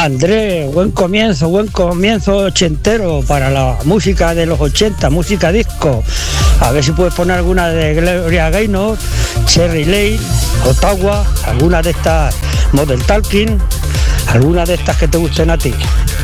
Andrés, buen comienzo ochentero para la música de los 80, música disco. A ver si puedes poner alguna de Gloria Gaynor, Cherry Lane, Ottawa, alguna de estas Model Talking, alguna de estas que te gusten a ti.